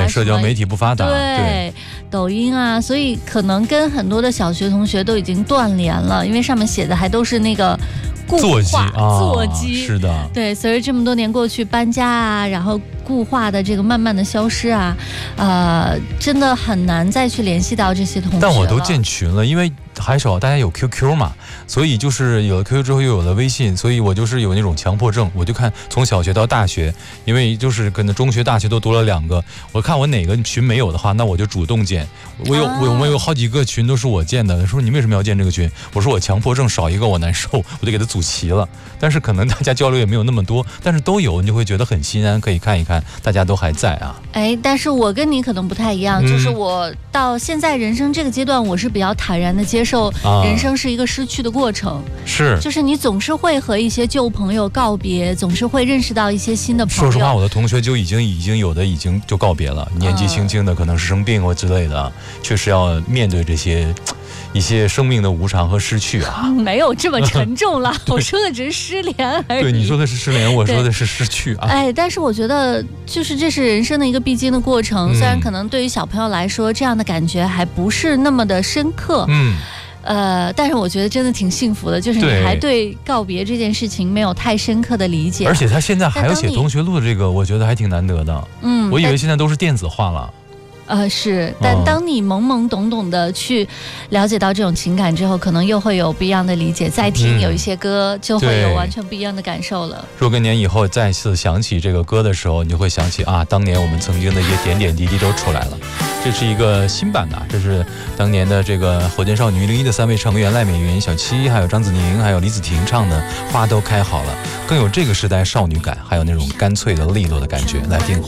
社交媒体不发达， 对，抖音啊，所以可能跟很多的小学同学都已经断联了，因为上面写的还都是那个座机座机， 是的， 对，随着这么多年过去，搬家啊，然后固话的这个慢慢的消失啊，真的很难再去联系到这些同学了。 但我都建群了，因为还少大家有 QQ 嘛，所以就是有了 QQ 之后又有了微信，所以我就是有那种强迫症，我就看从小学到大学，因为就是可能中学大学都读了2个，我看我哪个群没有的话，那我就主动建。我有好几个群都是我建的，说你为什么要建这个群？我说我强迫症，少一个我难受，我就给它组齐了。但是可能大家交流也没有那么多，但是都有，你就会觉得很心安，可以看一看大家都还在啊。 但是我跟你可能不太一样，就是我到现在人生这个阶段，我是比较坦然的接受人生是一个失去的过程， 是， 就是你总是会和一些旧朋友告别，总是会认识到一些新的朋友。 说实话，我的同学就已经有的就告别了，年纪轻轻的可能是生病或之类的，确实要面对这些一些生命的无常和失去啊。 没有这么沉重了，我说的只是失联而已。 对，你说的是失联，我说的是失去啊。 但是我觉得就是这是人生的一个必经的过程，虽然可能对于小朋友来说，这样的感觉还不是那么的深刻。但是我觉得真的挺幸福的，就是你还对告别这件事情没有太深刻的理解。 而且他现在还有写同学录的这个，我觉得还挺难得的。我以为现在都是电子化了。 是，但当你懵懵懂懂的去了解到这种情感之后，可能又会有不一样的理解。再听有一些歌，就会有完全不一样的感受了。 若干年以后再次想起这个歌的时候，你就会想起当年我们曾经的一些点点滴滴都出来了。这是一个新版的，这是当年的这个火箭少女101的3位成员赖美云、小七，还有张子宁，还有李子婷唱的《花都开好了》，更有这个时代少女感，还有那种干脆的利落的感觉。来听